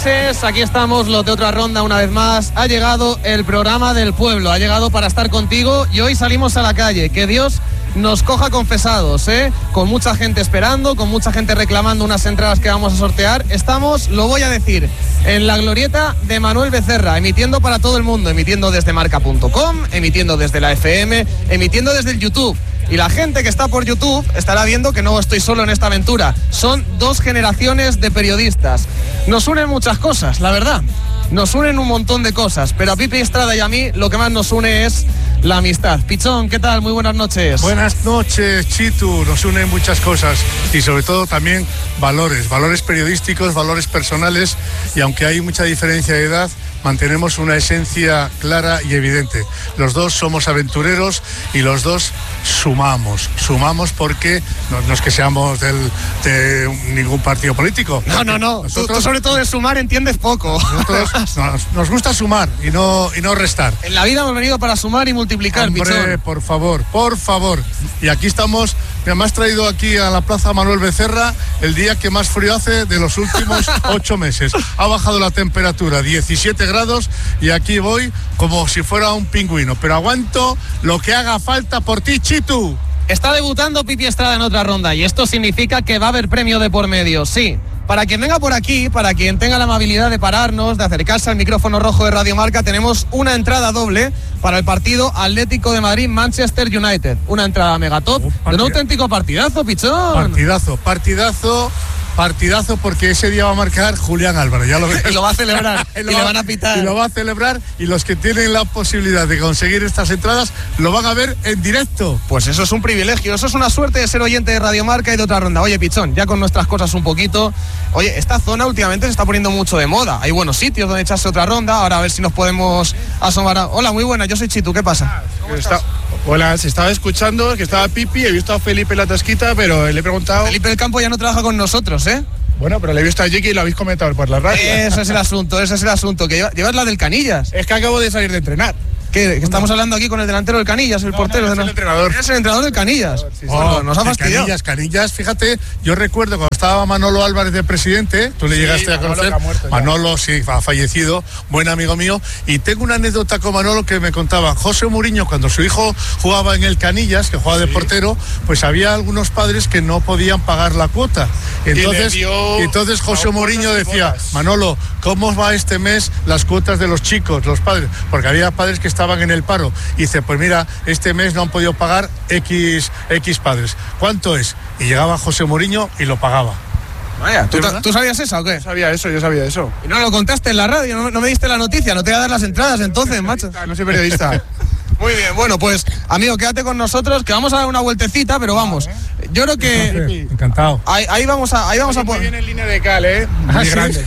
Aquí estamos, los de Otra Ronda, una vez más. Ha llegado el programa del pueblo, ha llegado para estar contigo y hoy salimos a la calle. Que Dios nos coja confesados, con mucha gente esperando, con mucha gente reclamando unas entradas que vamos a sortear. Estamos, lo voy a decir, en la glorieta de Manuel Becerra, emitiendo para todo el mundo, emitiendo desde marca.com, emitiendo desde la FM, emitiendo desde el YouTube. Y la gente que está por YouTube estará viendo que no estoy solo en esta aventura. Son dos generaciones de periodistas. Nos unen muchas cosas, la verdad. Nos unen un montón de cosas, pero a Pipi Estrada y a mí lo que más nos une es la amistad. Pichón, ¿qué tal? Muy buenas noches. Buenas noches, Chitu. Nos unen muchas cosas y sobre todo también valores periodísticos, valores personales, y aunque hay mucha diferencia de edad, mantenemos una esencia clara y evidente. Los dos somos aventureros y los dos sumamos porque no es que seamos de ningún partido político. No. Tú sobre todo de sumar entiendes poco. Nosotros nos gusta sumar y no restar. En la vida hemos venido para sumar y multiplicar. Hombre, Pichón. por favor. Y aquí estamos. Me has traído aquí a la Plaza Manuel Becerra el día que más frío hace de los últimos 8 meses. Ha bajado la temperatura 17 grados y aquí voy como si fuera un pingüino. Pero aguanto lo que haga falta por ti, Chitu. Está debutando Pipi Estrada en Otra Ronda y esto significa que va a haber premio de por medio, sí. Para quien venga por aquí, para quien tenga la amabilidad de pararnos, de acercarse al micrófono rojo de Radio Marca, tenemos una entrada doble para el partido Atlético de Madrid-Manchester United. Una entrada megatop de un auténtico partidazo, Pichón. Partidazo porque ese día va a marcar Julián Álvarez, ya lo ves. Y lo va a celebrar, y le van a pitar. Y lo va a celebrar, y los que tienen la posibilidad de conseguir estas entradas lo van a ver en directo. Pues eso es un privilegio, eso es una suerte de ser oyente de Radio Marca y de Otra Ronda. Oye, Pichón, ya con nuestras cosas un poquito. Oye, esta zona últimamente se está poniendo mucho de moda. Hay buenos sitios donde echarse otra ronda. Ahora a ver si nos podemos asomar. Hola, muy buena, yo soy Chitu, ¿qué pasa? Hola, se estaba escuchando que estaba Pipi, he visto a Felipe en la tasquita, pero le he preguntado... Felipe del Campo ya no trabaja con nosotros, Bueno, pero le he visto a Jiki y lo habéis comentado por la radio. Ese es el asunto, que llevas la del Canillas. Es que acabo de salir de entrenar. ¿Qué? Estamos hablando aquí con el delantero del Canillas, el portero. No, es el entrenador. Es el entrenador del Canillas. Sí, nos ha fastidiado. Canillas, fíjate, yo recuerdo cuando estaba Manolo Álvarez de presidente, tú le llegaste a conocer. Manolo, sí, ha fallecido, buen amigo mío, y tengo una anécdota con Manolo que me contaba. José Mourinho, cuando su hijo jugaba en el Canillas, que jugaba de portero, pues había algunos padres que no podían pagar la cuota. Entonces José Mourinho decía, Manolo, ¿cómo va este mes las cuotas de los chicos, los padres? Porque había padres que estaban en el paro. Y dice, pues mira, este mes no han podido pagar X padres. ¿Cuánto es? Y llegaba José Mourinho y lo pagaba. Vaya, ¿tú sabías eso o qué? Yo sabía eso. Y no lo contaste en la radio, no me diste la noticia, no te voy a dar las entradas entonces, macho. No soy periodista. Muy bien, bueno, pues, amigo, quédate con nosotros, que vamos a dar una vueltecita, pero vamos. Yo creo que... Encantado. Ahí vamos a poner... Muy bien en línea de cal, Muy grande.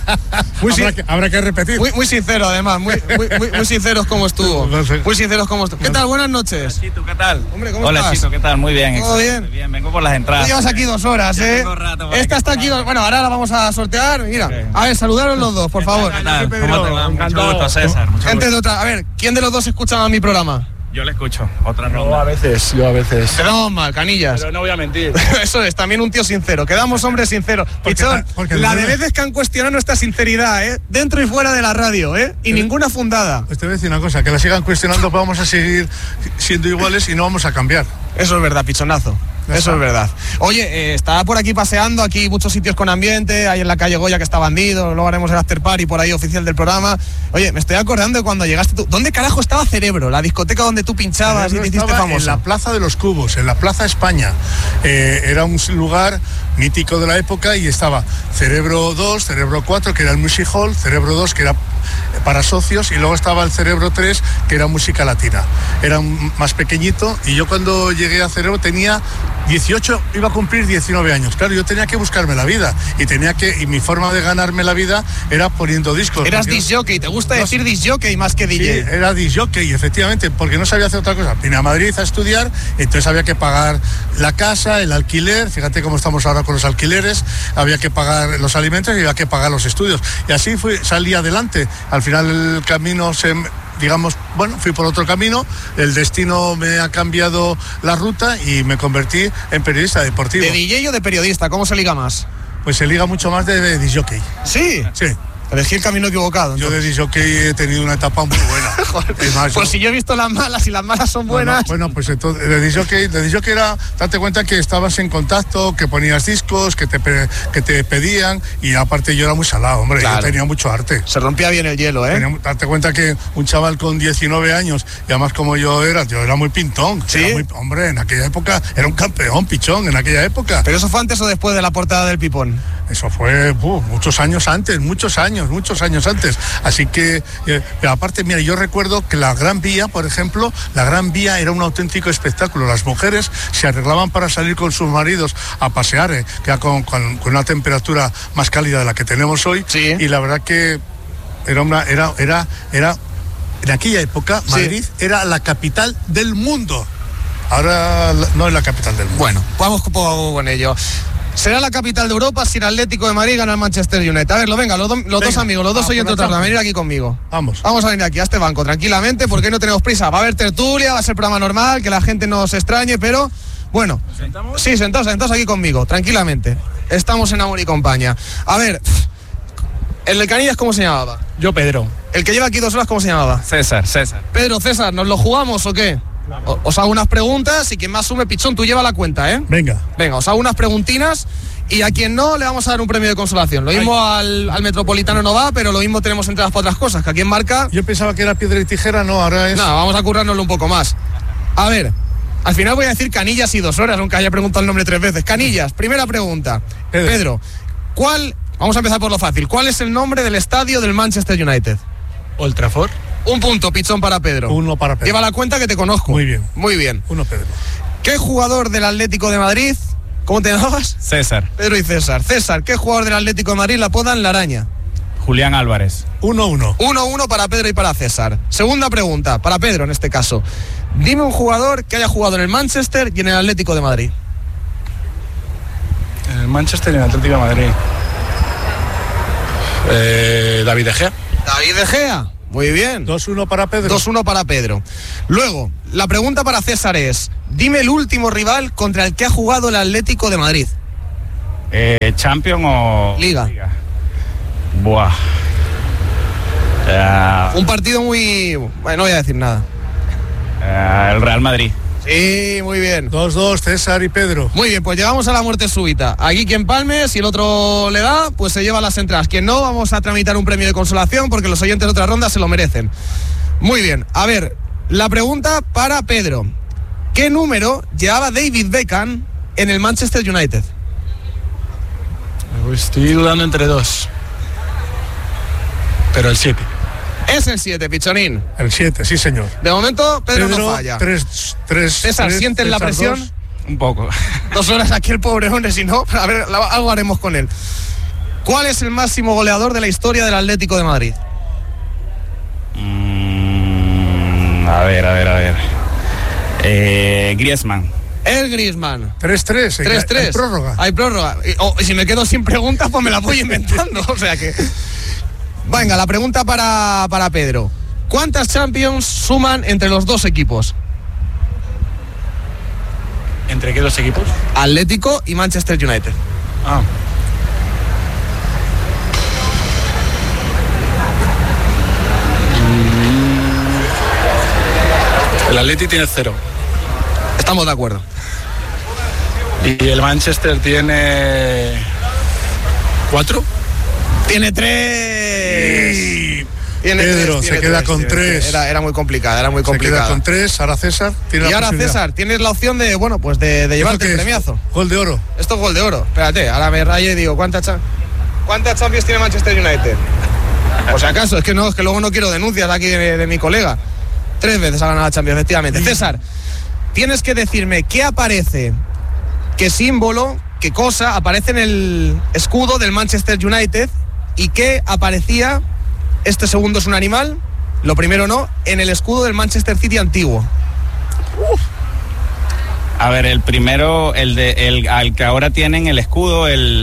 Habrá que repetir. Muy sincero, además, muy sinceros como estuvo. Muy sinceros como estuvo. ¿Qué tal? Buenas noches. Hola, Chito, ¿qué tal? Hombre, ¿cómo Hola, estás? Chito, ¿qué tal? Muy bien. ¿Todo bien? Bien, vengo por las entradas. Tú llevas aquí 2 horas, Tengo rato Esta está aquí, bueno, ahora la vamos a sortear. Mira, okay. A ver, saludaros los dos, por favor. ¿Qué tal? ¿Cómo te va? Mucho gusto, César. Gente de Otra, a ver, ¿quién de los dos escucha mi programa? Yo le escucho, Otra Ronda. Yo a veces. Quedamos mal, Canillas. Pero no voy a mentir. Eso es, también un tío sincero. Quedamos hombres sinceros. Pichón, la de veces que han cuestionado nuestra sinceridad, dentro y fuera de la radio, y ninguna fundada. Pues te voy a decir una cosa, que la sigan cuestionando, vamos a seguir siendo iguales y no vamos a cambiar. Eso es verdad, Pichonazo. Eso es verdad. Oye, estaba por aquí paseando, aquí muchos sitios con ambiente, ahí en la calle Goya que está Bandido, luego haremos el after party por ahí oficial del programa. Oye, me estoy acordando de cuando llegaste tú. ¿Dónde carajo estaba Cerebro? La discoteca donde tú pinchabas y te hiciste famoso. En la Plaza de los Cubos, en la Plaza España. Era un lugar mítico de la época y estaba Cerebro 2, Cerebro 4, que era el Music Hall, Cerebro 2, que era para socios, y luego estaba el Cerebro 3, que era música latina. Era más pequeñito, y yo cuando llegué a Cerebro tenía 18, iba a cumplir 19 años. Claro, yo tenía que buscarme la vida, y mi forma de ganarme la vida era poniendo discos. Eras disc-jockey, ¿te gusta decir disc-jockey más que DJ? Sí, era disc-jockey, efectivamente, porque no sabía hacer otra cosa. Vine a Madrid a estudiar, entonces había que pagar la casa, el alquiler, fíjate cómo estamos ahora con los alquileres, había que pagar los alimentos y había que pagar los estudios. Y así salí adelante. Al final el camino fui por otro camino, el destino me ha cambiado la ruta y me convertí en periodista deportivo. ¿De DJ o de periodista? ¿Cómo se liga más? Pues se liga mucho más de disc jockey. ¿Sí? Sí. Elegí el camino equivocado. Yo de disjockey he tenido una etapa muy buena. Es más, pues si yo he visto las malas y las malas son buenas. Bueno, pues entonces de disjockey era date cuenta que estabas en contacto, que ponías discos, que te pedían, y aparte yo era muy salado, hombre, claro. Yo tenía mucho arte. Se rompía bien el hielo, ¿eh? Date cuenta que un chaval con 19 años, y además como yo era muy pintón. ¿Sí? Hombre, en aquella época era un campeón, pichón, en aquella época. ¿Pero eso fue antes o después de la portada del Pipón? Eso fue muchos años antes. Así que, aparte, mira, yo recuerdo que la Gran Vía, por ejemplo, era un auténtico espectáculo. Las mujeres se arreglaban para salir con sus maridos a pasear, que con una temperatura más cálida de la que tenemos hoy. Sí. Y la verdad que era en aquella época, Madrid era la capital del mundo. Ahora no es la capital del mundo. Bueno, vamos un poco con ello. Será la capital de Europa si el Atlético de Madrid gana el Manchester United. A ver, los dos amigos, los dos oyentes van a venir aquí conmigo. Vamos a venir aquí a este banco tranquilamente, porque no tenemos prisa. Va a haber tertulia, va a ser programa normal, que la gente no se extrañe, pero bueno. ¿Sentamos? Sí, sentados aquí conmigo, tranquilamente. Estamos en Amor y Compañía. A ver, ¿el de Canillas cómo se llamaba? Yo, Pedro. ¿El que lleva aquí 2 horas cómo se llamaba? César. Pedro, César, ¿nos lo jugamos o qué? Os hago unas preguntas y quien más sume, Pichón, tú lleva la cuenta, ¿eh? Venga, os hago unas preguntinas y a quien no le vamos a dar un premio de consolación. Lo mismo al Metropolitano no va, pero lo mismo tenemos entradas para otras cosas, que a quien marca... Yo pensaba que era piedra y tijera, no, ahora es... No, vamos a currárnoslo un poco más. A ver, al final voy a decir Canillas y 2 horas, aunque haya preguntado el nombre 3 veces. Canillas, primera pregunta. Pedro, vamos a empezar por lo fácil. ¿Cuál es el nombre del estadio del Manchester United? Old Trafford. Un punto, Pichón, para Pedro. 1 para Pedro. Lleva la cuenta que te conozco. Muy bien. 1 Pedro. ¿Qué jugador del Atlético de Madrid? ¿Cómo te llamabas? César. Pedro y César. César, ¿qué jugador del Atlético de Madrid la apodan La Araña? Julián Álvarez. 1-1. 1-1 para Pedro y para César. Segunda pregunta, para Pedro en este caso. Dime un jugador que haya jugado en el Manchester y en el Atlético de Madrid. En el Manchester y en el Atlético de Madrid. David De Gea. David De Gea. Muy bien. 2-1 para Pedro. 2-1 para Pedro. Luego, la pregunta para César es: dime el último rival contra el que ha jugado el Atlético de Madrid. ¿Champions o Liga? Buah. Un partido muy... Bueno, no voy a decir nada. El Real Madrid. Sí, muy bien. 2-2, César y Pedro. Muy bien, pues llegamos a la muerte súbita. Aquí quien palme, si el otro le da, pues se lleva las entradas. Quien no, vamos a tramitar un premio de consolación porque los oyentes de otra ronda se lo merecen. Muy bien, a ver, la pregunta para Pedro. ¿Qué número llevaba David Beckham en el Manchester United? Estoy dudando entre 2. Pero el 7. Es el 7, Pichonín. El 7, sí, señor. De momento, Pedro no falla. 3. César, ¿sientes la presión? 2. Un poco. 2 horas aquí el pobre hombre, si no, a ver, algo haremos con él. ¿Cuál es el máximo goleador de la historia del Atlético de Madrid? A ver. Griezmann. El Griezmann. 3-3. 3-3. Hay prórroga. Hay prórroga. Y si me quedo sin preguntas, pues me la voy inventando. O sea que... Venga, la pregunta para Pedro. ¿Cuántas Champions suman entre los dos equipos? ¿Entre qué 2 equipos? Atlético y Manchester United. El Atleti tiene 0. Estamos de acuerdo. Y el Manchester tiene 4. Tiene 3. Pedro se queda con 3. Era muy complicada, Se queda con 3, ahora César tiene y ahora César, tienes la opción de, bueno, pues de llevarte el premiazo. Gol de oro. Esto es gol de oro. Espérate, ahora me rayo y digo, ¿cuántas Champions tiene Manchester United? Por si acaso, es que luego no quiero denuncias aquí de mi colega. 3 veces ha ganado la Champions, efectivamente. César, tienes que decirme qué aparece, qué símbolo, qué cosa aparece en el escudo del Manchester United y qué aparecía, este segundo es un animal, lo primero no, en el escudo del Manchester City antiguo. A ver, el primero, al que ahora tienen el escudo, el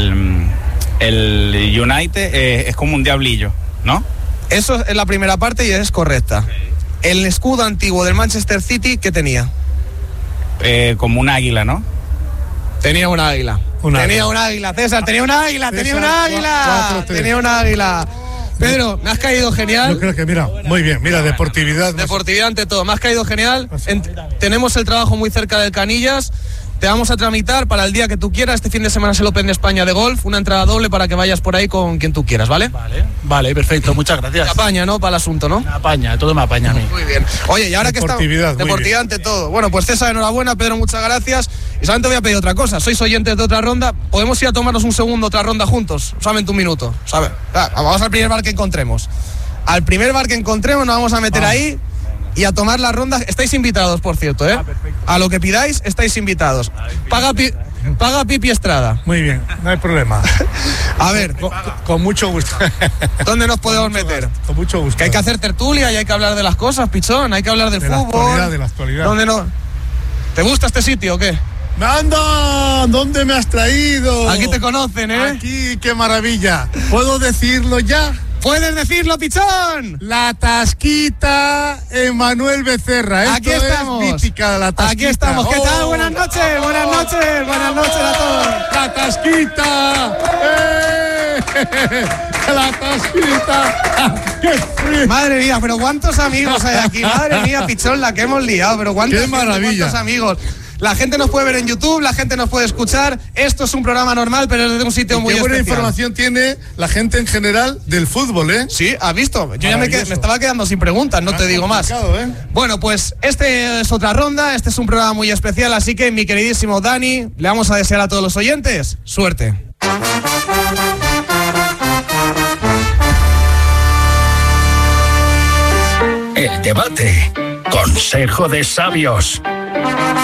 United, es como un diablillo, ¿no? Eso es la primera parte y es correcta. El escudo antiguo del Manchester City, ¿qué tenía? Como un águila, ¿no? Tenía una águila. Tenía un águila, César, tenía un águila. Tenía un águila. Pedro, me has caído genial. Yo creo que, mira, muy bien, mira, deportividad. Deportividad ante todo, me has caído genial. Tenemos el trabajo muy cerca del Canillas. Te vamos a tramitar para el día que tú quieras. Este fin de semana es el Open de España de golf. Una entrada doble para que vayas por ahí con quien tú quieras, ¿vale? Vale, perfecto, muchas gracias. Te apaña, ¿no? Para el asunto, ¿no? Me apaña, todo me apaña a mí. Muy bien. Oye, y ahora que está... Deportividad ante todo. Bueno, pues César, enhorabuena. Pedro, muchas gracias. Y solamente voy a pedir otra cosa. Sois oyentes de Otra Ronda. ¿Podemos ir a tomarnos un segundo Otra Ronda juntos? Solamente un minuto, ¿sabes? Vamos al primer bar que encontremos. Al primer bar que encontremos nos vamos a meter ahí y a tomar las rondas. Estáis invitados, por cierto, ¿eh? A lo que pidáis, estáis invitados. Paga Pipi Estrada. Muy bien, no hay problema. A ver, con mucho gusto. ¿Dónde nos podemos meter? Con mucho gusto. Que hay que hacer tertulia y hay que hablar de las cosas, Pichón. Hay que hablar del fútbol. De la actualidad. ¿Dónde no? ¿Te gusta este sitio o qué? ¡Anda! ¿Dónde me has traído? Aquí te conocen, ¿eh? Aquí, qué maravilla. ¿Puedo decirlo ya? ¡Puedes decirlo, Pichón! La Tasquita Emanuel Becerra. Aquí estamos. Es mítica, la Tasquita. Aquí estamos. ¿Qué tal? Buenas noches a todos. La Tasquita. La Tasquita. ¡Qué frío! Madre mía, pero cuántos amigos hay aquí. Madre mía, Pichón, la que hemos liado. Pero qué maravilla. Cuántos amigos. La gente nos puede ver en YouTube, la gente nos puede escuchar. Esto es un programa normal, pero es de un sitio muy especial. Qué buena información tiene la gente en general del fútbol, ¿eh? Sí, ¿has visto? Yo ya me estaba quedando sin preguntas, no te digo más. Bueno, pues este es Otra Ronda, este es un programa muy especial, así que mi queridísimo Dani, le vamos a desear a todos los oyentes suerte. El debate. Consejo de sabios.